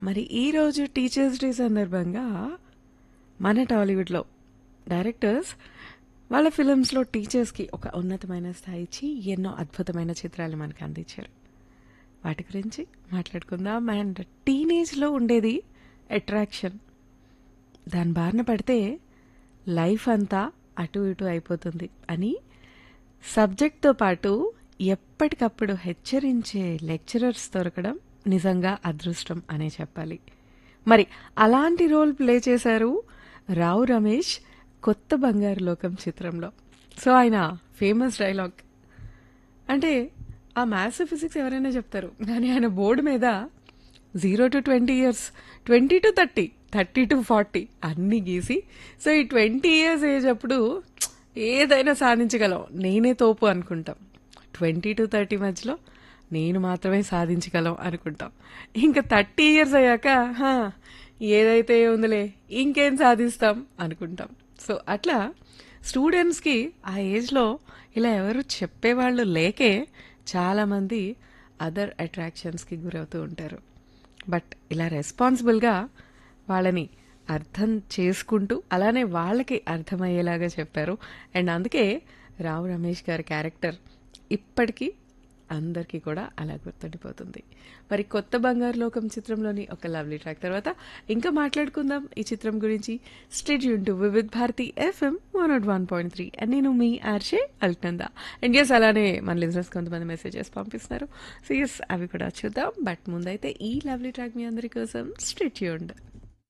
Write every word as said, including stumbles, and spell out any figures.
మరి ఈరోజు teachers day సందర్భంగా మన టాలీవుడ్లో డైరెక్టర్స్ వాళ్ళ ఫిలిమ్స్లో టీచర్స్కి ఒక ఉన్నతమైన స్థాయి ఇచ్చి ఎన్నో అద్భుతమైన చిత్రాలు మనకు అందించారు. వాటి గురించి మాట్లాడుకుందాం. అండ్ టీనేజ్లో ఉండేది అట్రాక్షన్, దాని బారిన పడితే లైఫ్ అంతా అటు ఇటు అయిపోతుంది అని సబ్జెక్ట్తో పాటు ఎప్పటికప్పుడు హెచ్చరించే లెక్చరర్స్ దొరకడం నిజంగా అదృష్టం అనే చెప్పాలి. మరి అలాంటి రోల్ ప్లే చేశారు రావు రమేష్ కొత్త బంగారు లోకం చిత్రంలో. సో ఆయన ఫేమస్ డైలాగ్ అంటే ఆ మ్యాథ్స్ ఫిజిక్స్ ఎవరైనా చెప్తారు, కానీ ఆయన బోర్డు మీద zero to twenty years, twenty to thirty, thirty to forty అన్నీ గీసి, సో ఈ ట్వంటీ ఇయర్స్ ఏజ్ అప్పుడు ఏదైనా సాధించగలం, నేనే తోపు అనుకుంటాం. ట్వంటీ టు థర్టీ మధ్యలో నేను మాత్రమే సాధించగలం అనుకుంటాం. ఇంకా థర్టీ ఇయర్స్ అయ్యాక "హా, ఏదైతే ఉందిలే ఇంకేం సాధిస్తాం అనుకుంటాం. సో అట్లా స్టూడెంట్స్కి ఆ ఏజ్లో ఇలా ఎవరు చెప్పేవాళ్ళు లేకే చాలామంది అదర్ అట్రాక్షన్స్కి గురవుతూ ఉంటారు. బట్ ఇలా రెస్పాన్సిబుల్గా వాళ్ళని అర్థం చేసుకుంటూ అలానే వాళ్ళకి అర్థమయ్యేలాగా చెప్పారు. అండ్ అందుకే రావు రమేష్ గారి క్యారెక్టర్ ఇప్పటికీ అందరికీ కూడా అలా గుర్తుండిపోతుంది. మరి కొత్త బంగారు లోకం చిత్రంలోని ఒక లవ్లీ ట్రాక్ తర్వాత ఇంకా మాట్లాడుకుందాం ఈ చిత్రం గురించి. State Yoon to Vividh Bharati FM one not one point three and నేను మీ ఆర్షే అల్టందా. అండ్ ఎస్ అలానే మన లిజనర్స్ కొంతమంది మెసేజెస్ పంపిస్తున్నారు. సో ఎస్ అవి కూడా చూద్దాం. బట్ ముందైతే ఈ లవ్లీ ట్రాక్ మీ అందరి కోసం స్టేట్ యూన్డ్.